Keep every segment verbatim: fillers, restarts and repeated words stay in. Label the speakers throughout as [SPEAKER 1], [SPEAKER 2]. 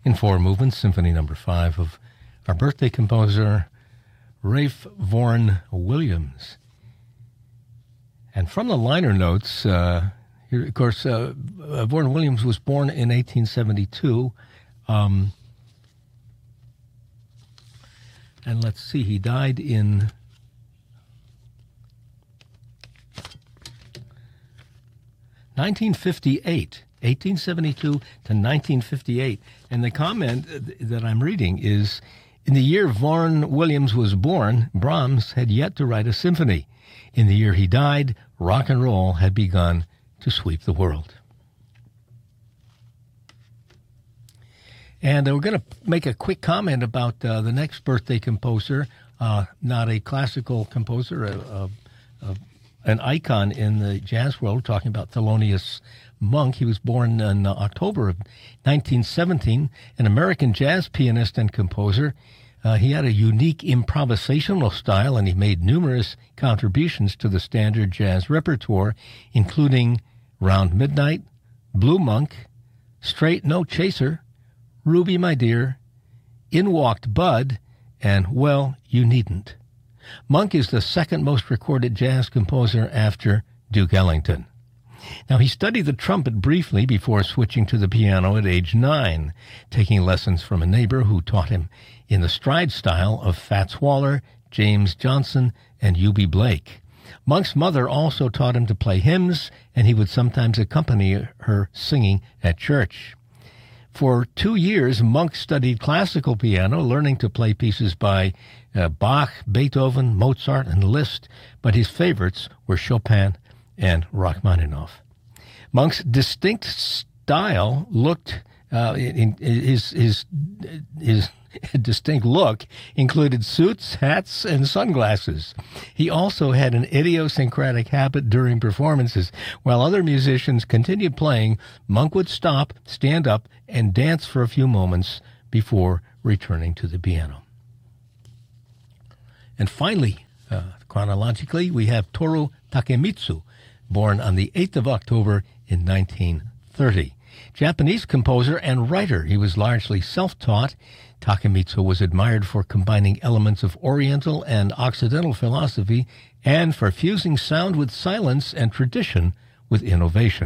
[SPEAKER 1] in four movements, Symphony Number Five of our birthday composer, Ralph Vaughan Williams. And from the liner notes, uh, here, of course, uh, uh, Vaughan Williams was born in eighteen seventy-two. Um, and let's see, he died in nineteen fifty-eight, eighteen seventy-two to nineteen fifty-eight. And the comment that I'm reading is, in the year Vaughan Williams was born, Brahms had yet to write a symphony. In the year he died, rock and roll had begun to sweep the world. And we're going to make a quick comment about uh, the next birthday composer, uh, not a classical composer, a, a, a an icon in the jazz world, talking about Thelonious Monk. He was born in uh, October of nineteen seventeen, an American jazz pianist and composer. Uh, he had a unique improvisational style, and he made numerous contributions to the standard jazz repertoire, including Round Midnight, Blue Monk, Straight No Chaser, Ruby My Dear, In Walked Bud, and Well, You Needn't. Monk is the second most recorded jazz composer after Duke Ellington. Now, he studied the trumpet briefly before switching to the piano at age nine, taking lessons from a neighbor who taught him in the stride style of Fats Waller, James Johnson, and Eubie Blake. Monk's mother also taught him to play hymns, and he would sometimes accompany her singing at church. For two years, Monk studied classical piano, learning to play pieces by uh, Bach, Beethoven, Mozart, and Liszt, but his favorites were Chopin and Rachmaninoff. Monk's distinct style looked, uh, in, in, his, his, his distinct look included suits, hats, and sunglasses. He also had an idiosyncratic habit during performances. While other musicians continued playing, Monk would stop, stand up, and dance for a few moments before returning to the piano. And finally, uh, chronologically, we have Toru Takemitsu, born on the eighth of October in nineteen thirty. Japanese composer and writer, he was largely self-taught. Takemitsu was admired for combining elements of Oriental and Occidental philosophy and for fusing sound with silence and tradition with innovation.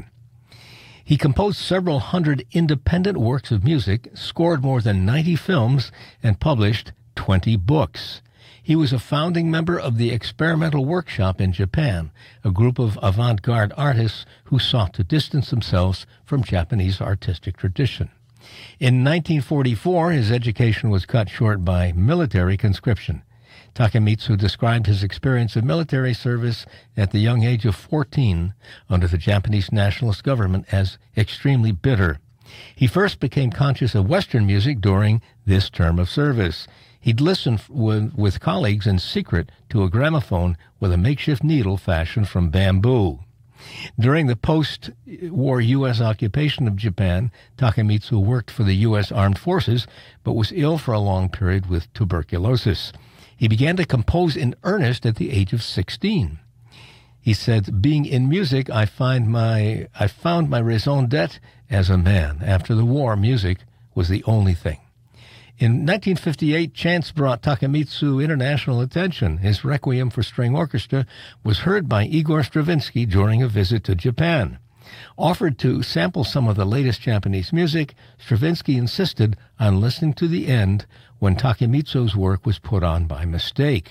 [SPEAKER 1] He composed several hundred independent works of music, scored more than ninety films, and published twenty books. He was a founding member of the Experimental Workshop in Japan, a group of avant-garde artists who sought to distance themselves from Japanese artistic tradition. In nineteen forty-four, his education was cut short by military conscription. Takemitsu described his experience of military service at the young age of fourteen under the Japanese nationalist government as extremely bitter. He first became conscious of Western music during this term of service. He'd listen with, with colleagues in secret to a gramophone with a makeshift needle fashioned from bamboo. During the post-war U S occupation of Japan, Takemitsu worked for the U S Armed Forces, but was ill for a long period with tuberculosis. He began to compose in earnest at the age of sixteen. He said, "Being in music, I find my I found my raison d'etre as a man. After the war, music was the only thing." In nineteen fifty-eight, chance brought Takemitsu international attention. His Requiem for String Orchestra was heard by Igor Stravinsky during a visit to Japan. Offered to sample some of the latest Japanese music, Stravinsky insisted on listening to the end when Takemitsu's work was put on by mistake.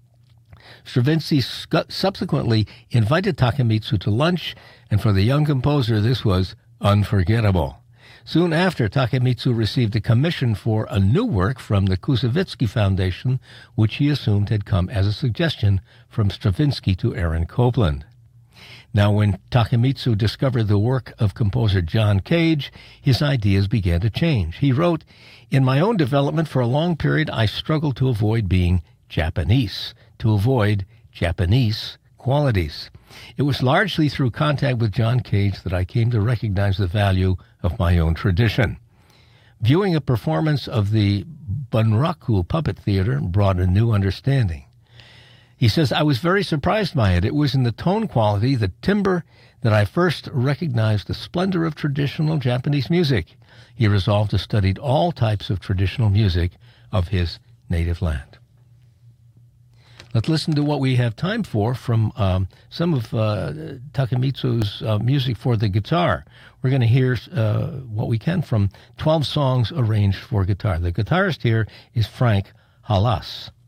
[SPEAKER 1] Stravinsky subsequently invited Takemitsu to lunch, and for the young composer, this was unforgettable. Soon after, Takemitsu received a commission for a new work from the Koussevitzky Foundation, which he assumed had come as a suggestion from Stravinsky to Aaron Copland. Now, when Takemitsu discovered the work of composer John Cage, his ideas began to change. He wrote, "In my own development for a long period, I struggled to avoid being Japanese, to avoid Japanese qualities. It was largely through contact with John Cage that I came to recognize the value of my own tradition. Viewing a performance of the Bunraku Puppet Theater brought a new understanding." He says, "I was very surprised by it. It was in the tone quality, the timbre, that I first recognized the splendor of traditional Japanese music. He resolved to study all types of traditional music of his native land. Let's listen to what we have time for from um, some of uh, Takemitsu's uh, music for the guitar. We're going to hear uh, what we can from twelve songs arranged for guitar. The guitarist here is Frank Halas.